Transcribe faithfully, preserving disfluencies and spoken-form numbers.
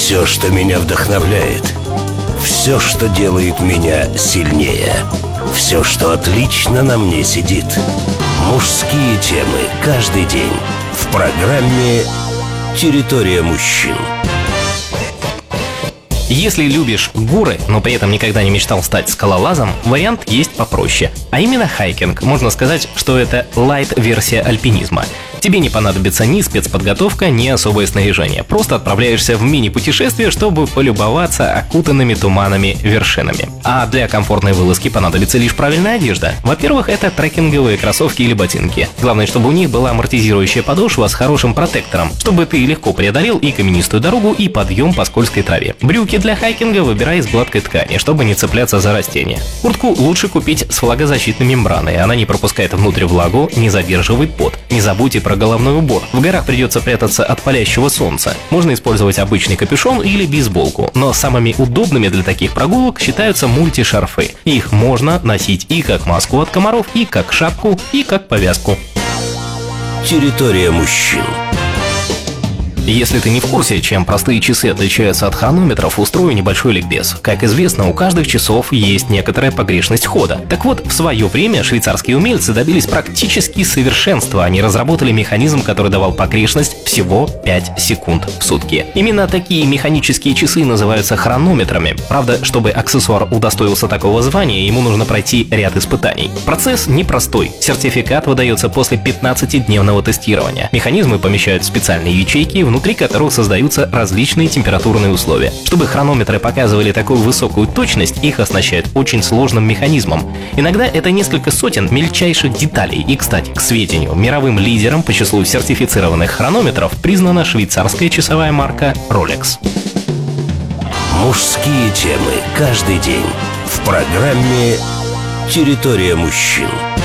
Все, что меня вдохновляет, все, что делает меня сильнее, все, что отлично на мне сидит. Мужские темы каждый день в программе «Территория мужчин». Если любишь горы, но при этом никогда не мечтал стать скалолазом, вариант есть попроще. А именно хайкинг. Можно сказать, что это лайт-версия альпинизма. Тебе не понадобится ни спецподготовка, ни особое снаряжение. Просто отправляешься в мини-путешествие, чтобы полюбоваться окутанными туманами вершинами. А для комфортной вылазки понадобится лишь правильная одежда. Во-первых, это трекинговые кроссовки или ботинки. Главное, чтобы у них была амортизирующая подошва с хорошим протектором, чтобы ты легко преодолел и каменистую дорогу, и подъем по скользкой траве. Брюки для хайкинга выбирай из гладкой ткани, чтобы не цепляться за растения. Куртку лучше купить с влагозащитной мембраной. Она не пропускает внутрь влагу, не задерживает пот. Не забудьте про головной убор. В горах придется прятаться от палящего солнца. Можно использовать обычный капюшон или бейсболку, но самыми удобными для таких прогулок считаются мультишарфы. Их можно носить и как маску от комаров, и как шапку, и как повязку. Территория мужчин. Если ты не в курсе, чем простые часы отличаются от хронометров, устрою небольшой ликбез. Как известно, у каждых часов есть некоторая погрешность хода. Так вот, в свое время швейцарские умельцы добились практически совершенства. Они разработали механизм, который давал погрешность всего пять секунд в сутки. Именно такие механические часы называются хронометрами. Правда, чтобы аксессуар удостоился такого звания, ему нужно пройти ряд испытаний. Процесс непростой. Сертификат выдается после пятнадцатидневного тестирования. Механизмы помещают в специальные ячейки, внутри которых создаются различные температурные условия. Чтобы хронометры показывали такую высокую точность, их оснащают очень сложным механизмом. Иногда это несколько сотен мельчайших деталей. И, кстати, к сведению, мировым лидером по числу сертифицированных хронометров признана швейцарская часовая марка Rolex. Мужские темы каждый день в программе «Территория мужчин».